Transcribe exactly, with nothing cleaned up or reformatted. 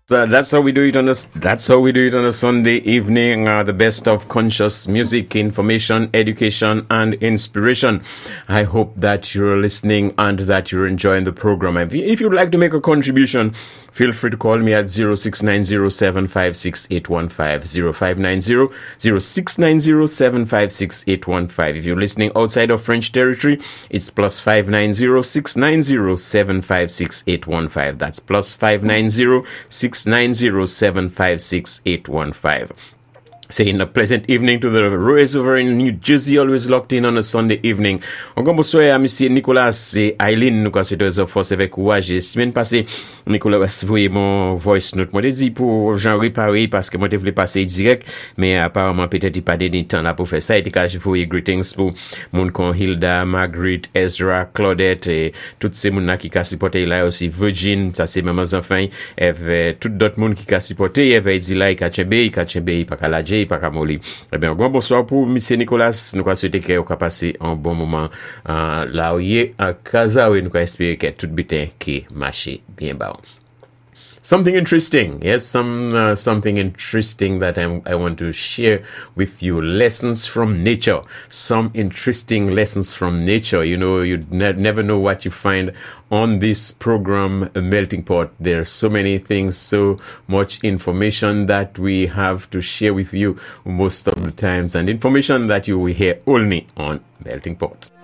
So that's how we do it on a that's how we do it on a Sunday evening. Uh, the best of conscious music, information, education, and inspiration. I hope that you're listening and that you're enjoying the program. If, if you'd like to make a contribution, feel free to call me at zero six nine zero seven five six eight one five, zero five nine zero zero six nine zero seven five six eight one five. If you're listening outside of French territory, it's plus five nine zero six nine zero seven five six eight one five. That's plus five nine zero six nine zero seven five six eight one five. Saying a pleasant evening to the Royals over in New Jersey, always locked in on a Sunday evening. On va bonsoir à monsieur Nicolas et Aileen, nous considérons de force avec ouage. Semaine passée, Nicolas a envoyé mon voice note. Moi, j'ai dit pour j'en réparer parce que moi, je voulais passer direct, mais apparemment, peut-être il pas de temps là pour faire ça. Et quand je voulais greetings pour mon con Hilda, Margaret, Ezra, Claudette, et toutes ces moun qui ont supporté là aussi, Virgin, ça c'est même enfants, et tout d'autres moun qui ont supporté, et dit là, il a tchébé, il a tchébé, il a pas Pakamoli. Eh bien, bon bonsoir pour monsieur Nicolas. Nous avons souhaité qu'il ait passé un bon moment euh, là où il est à Casa. Nous avons espéré que tout bien qui marche bien bas. Something interesting, yes, some uh, something interesting that I'm, I want to share with you. Lessons from nature, some interesting lessons from nature. You know, you ne- never know what you find on this program, Melting Pot. There's so many things, so much information that we have to share with you most of the times, and information that you will hear only on Melting Pot.